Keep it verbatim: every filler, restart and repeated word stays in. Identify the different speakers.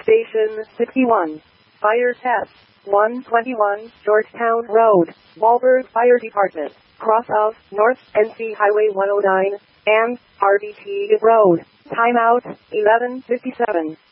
Speaker 1: Station sixty-one. Fire test. one twenty-one Georgetown Road, Wahlberg Fire Department, cross of North N C Highway one oh nine, and R B T Road. Timeout, eleven fifty-seven.